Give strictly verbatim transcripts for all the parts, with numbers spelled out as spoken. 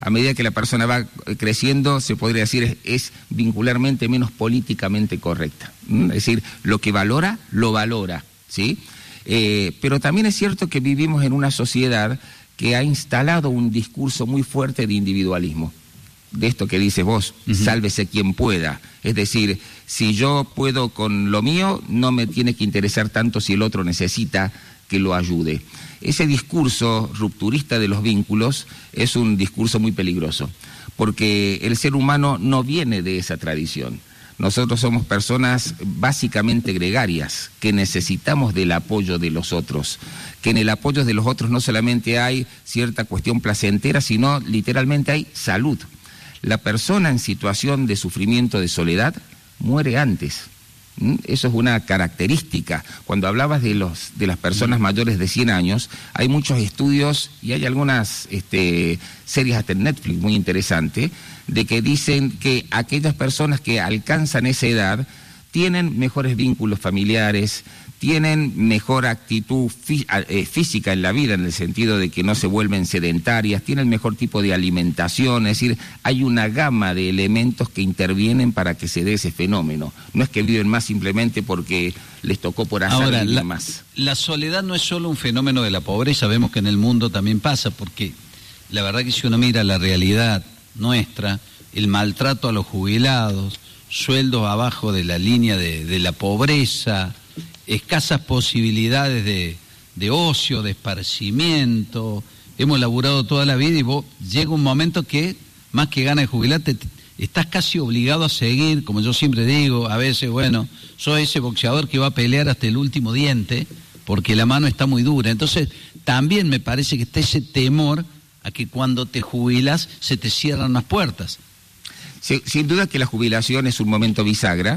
A medida que la persona va creciendo, se podría decir, es, es vincularmente menos políticamente correcta. ¿Mm? Es decir, lo que valora, lo valora, ¿sí? Eh, pero también es cierto que vivimos en una sociedad que ha instalado un discurso muy fuerte de individualismo. De esto que dices vos, uh-huh. Sálvese quien pueda. Es decir, si yo puedo con lo mío, no me tiene que interesar tanto si el otro necesita que lo ayude. Ese discurso rupturista de los vínculos es un discurso muy peligroso, porque el ser humano no viene de esa tradición. Nosotros somos personas básicamente gregarias, que necesitamos del apoyo de los otros, que en el apoyo de los otros no solamente hay cierta cuestión placentera, sino literalmente hay salud. La persona en situación de sufrimiento, de soledad, muere antes. ¿Mm? Eso es una característica. Cuando hablabas de los de las personas mayores de cien años, hay muchos estudios y hay algunas este, series hasta en Netflix muy interesantes, de que dicen que aquellas personas que alcanzan esa edad tienen mejores vínculos familiares, tienen mejor actitud fí eh, física en la vida, en el sentido de que no se vuelven sedentarias, tienen mejor tipo de alimentación, es decir, hay una gama de elementos que intervienen para que se dé ese fenómeno. No es que viven más simplemente porque les tocó por azar Ahora, vivir la, más. La soledad no es solo un fenómeno de la pobreza, vemos que en el mundo también pasa, porque la verdad que si uno mira la realidad nuestra, el maltrato a los jubilados, sueldos abajo de la línea de, de la pobreza, escasas posibilidades de, de ocio, de esparcimiento, hemos laburado toda la vida y vos llega un momento que, más que ganas de jubilarte, estás casi obligado a seguir, como yo siempre digo, a veces, bueno, soy ese boxeador que va a pelear hasta el último diente, porque la mano está muy dura. Entonces, también me parece que está ese temor a que cuando te jubilas se te cierran las puertas. Sí, sin duda que la jubilación es un momento bisagra,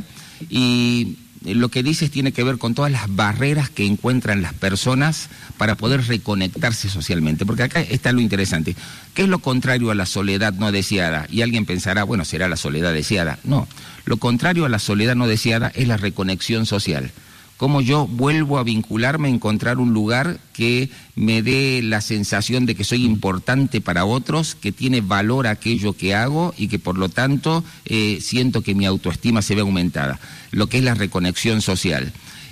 y lo que dices tiene que ver con todas las barreras que encuentran las personas para poder reconectarse socialmente, porque acá está lo interesante. ¿Qué es lo contrario a la soledad no deseada? Y alguien pensará, bueno, será la soledad deseada. No, lo contrario a la soledad no deseada es la reconexión social. Cómo yo vuelvo a vincularme, a encontrar un lugar que me dé la sensación de que soy importante para otros, que tiene valor aquello que hago y que por lo tanto eh, siento que mi autoestima se ve aumentada, lo que es la reconexión social.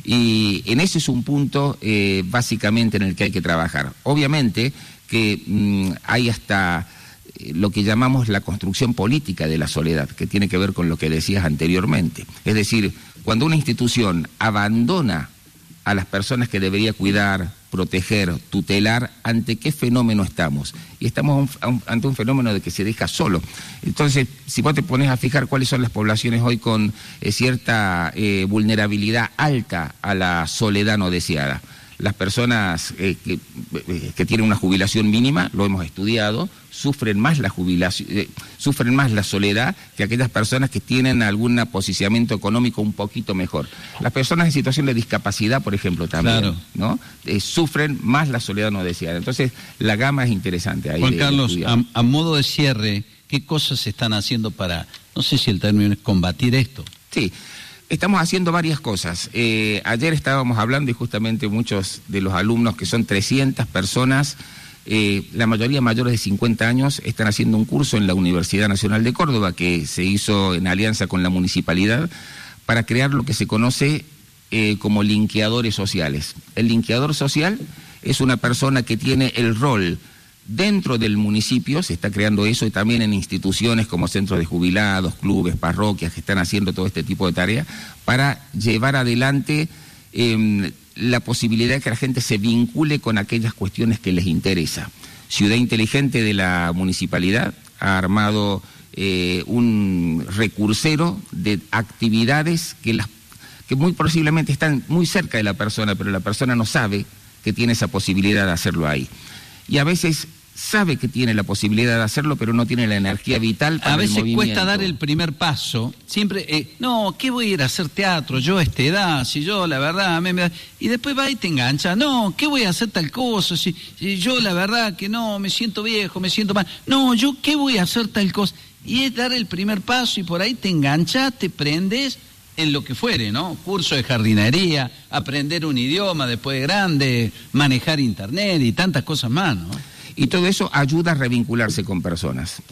Y en ese es un punto eh, básicamente en el que hay que trabajar. Obviamente que mmm, hay hasta eh, lo que llamamos la construcción política de la soledad, que tiene que ver con lo que decías anteriormente. Es decir, cuando una institución abandona a las personas que debería cuidar, proteger, tutelar, ¿ante qué fenómeno estamos? Y estamos a un, ante un fenómeno de que se deja solo. Entonces, si vos te pones a fijar cuáles son las poblaciones hoy con eh, cierta eh, vulnerabilidad alta a la soledad no deseada, las personas eh, que, eh, que tienen una jubilación mínima, lo hemos estudiado, sufren más la jubilación, eh, sufren más la soledad que aquellas personas que tienen algún posicionamiento económico un poquito mejor. Las personas en situación de discapacidad, por ejemplo, también, claro, ¿no? Eh, sufren más la soledad no deseada. Entonces, la gama es interesante ahí. Juan de, Carlos, de a, a modo de cierre, ¿qué cosas se están haciendo para, no sé si el término es combatir esto? Sí. Estamos haciendo varias cosas. Eh, ayer estábamos hablando y justamente muchos de los alumnos, que son trescientas personas, eh, la mayoría mayores de cincuenta años, están haciendo un curso en la Universidad Nacional de Córdoba, que se hizo en alianza con la municipalidad, para crear lo que se conoce eh, como linkeadores sociales. El linkeador social es una persona que tiene el rol dentro del municipio, se está creando eso, y también en instituciones como centros de jubilados, clubes, parroquias, que están haciendo todo este tipo de tareas, para llevar adelante eh, la posibilidad de que la gente se vincule con aquellas cuestiones que les interesa. Ciudad Inteligente de la municipalidad ha armado eh, un recursero de actividades que, las, que muy posiblemente están muy cerca de la persona, pero la persona no sabe que tiene esa posibilidad de hacerlo ahí. Y a veces sabe que tiene la posibilidad de hacerlo, pero no tiene la energía vital para el movimiento. A veces cuesta dar el primer paso. Siempre, eh, no, ¿qué voy a ir a hacer teatro? Yo a esta edad, si yo la verdad... Me, me... Y después va y te engancha. No, ¿qué voy a hacer tal cosa? Si, si yo la verdad que no, me siento viejo, me siento mal. No, yo ¿qué voy a hacer tal cosa? Y es dar el primer paso y por ahí te enganchas, te prendes en lo que fuere, ¿no? Curso de jardinería, aprender un idioma después de grande, manejar internet y tantas cosas más, ¿no? y todo eso ayuda a revincularse con personas.